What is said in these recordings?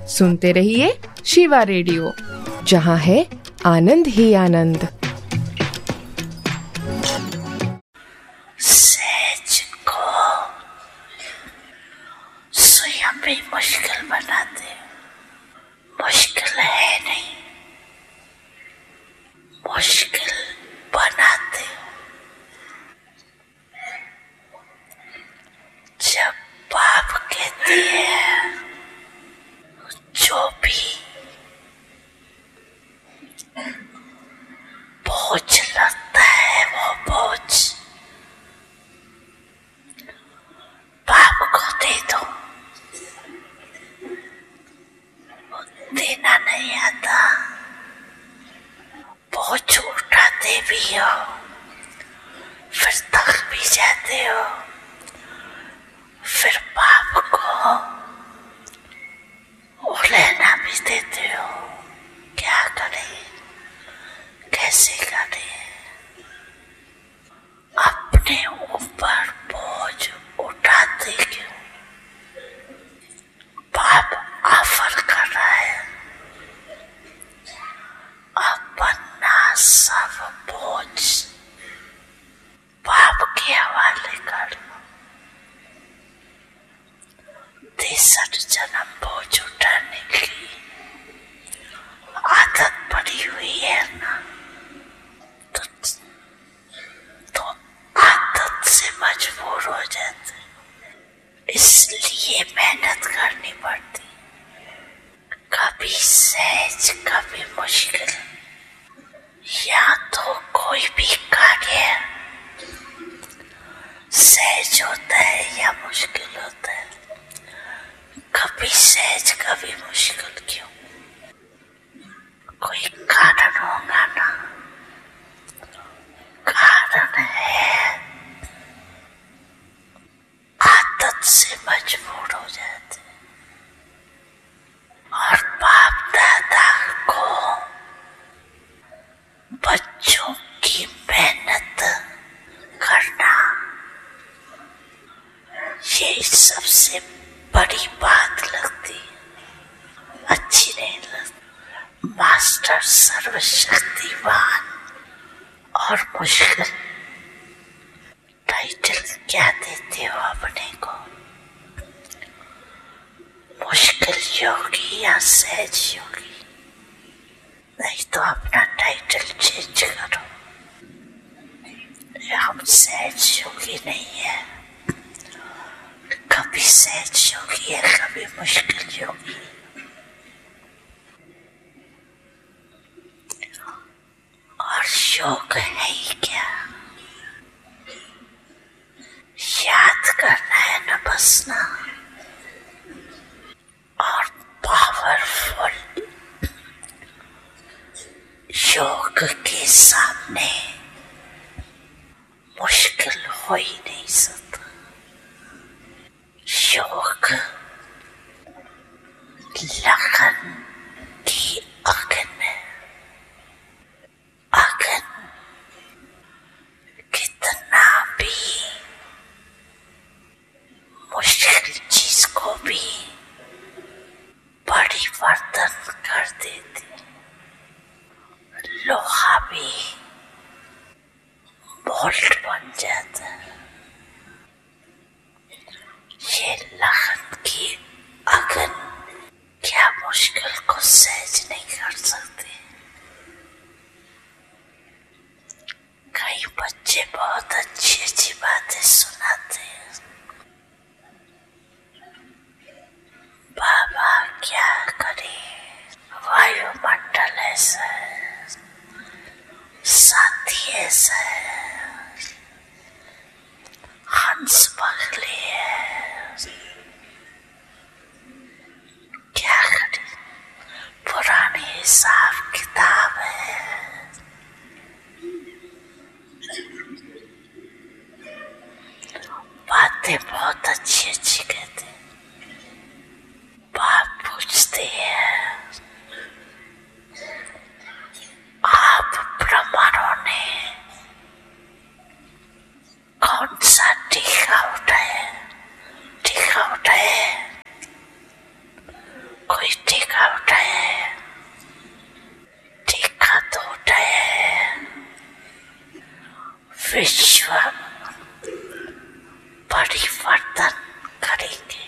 सुनते रहिए शिवा रेडियो, जहाँ है आनंद ही आनंद। सहज को स्वयं भी मुश्किल बनाते हो। मुश्किल है नहीं, मुश्किल बनाते हो। जब बाप कहते हैं जो भी बोझ लगता है वो बोझ बाप को दे दो। देना नहीं आता, बोझ उठाते भी हो, फिर थक भी जाते हो, फिर बाप को वो लेना भी देते हो। क्या करें, कैसे करें? अपने ऊपर बोझ उठाते क्यों? बाप ऑफर कर रहा है, अपना सब बोझ बाप के हवाले कर लो। 63 जन्म बोझ उठाने की आदत पड़ी हुई है ना, तो आदत से मजबूर हो जाते, इसलिए मेहनत करनी पड़ती। कभी सहज कभी मुश्किल, या तो कोई भी कार्य सहज होता है या मुश्किल होता है। कभी सहज कभी मुश्किल क्यों? कोई कारण होगा ना। कारण है आदत से मजबूर हो जाते, और बाप दादा को बच्चों की मेहनत करना ये सबसे बड़ी बात लगती, अच्छी नहीं लगती। मास्टर सर्वशक्तिवान और मुश्किल, टाइटल क्या देते हो अपने को? मुश्किल योगी या सहज योगी? नहीं तो अपना टाइटल चेंज करो। हम सहज योगी नहीं है, कभी सहज योगी है, कभी मुश्किल योगी। और योग है ही क्या? याद करना है ना बस ना। और पावरफुल योग के सामने मुश्किल हो ही नहीं सकता। योग लगन की अगन है। अगन कितना भी मुश्किल चीज को भी परिवर्तन कर देती। लोहा भी मोल्ड बन जाता है। ये लगन की अगन क्या मुश्किल को सहज नहीं कर सकती? कई बच्चे बहुत अच्छी अच्छी बातें सुनाते हैं। बाबा क्या करे, वायुमंडल ऐसा है, साथी ऐसा है, हंस पगले है, क्या करे, पुरानी हिसाब किताब है। बातें बहुत अच्छी अच्छी कहते। बाप पूछते हैं, आप ब्राह्मणों ने कौन सा टीका उठाया? टीका उठाया? कोई टीका टीका उठाए, टीका तो उठाए, विश्व परिवर्तन करेंगे।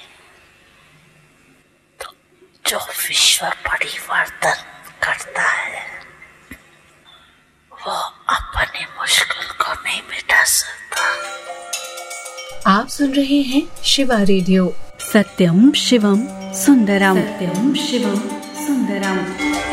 तो जो विश्व परिवर्तन करता है वो अपनी मुश्किल को नहीं मिटा सकता। आप सुन रहे हैं शिवा रेडियो। सत्यम शिवम सुंदरम, सत्यम शिवम सुंदरम।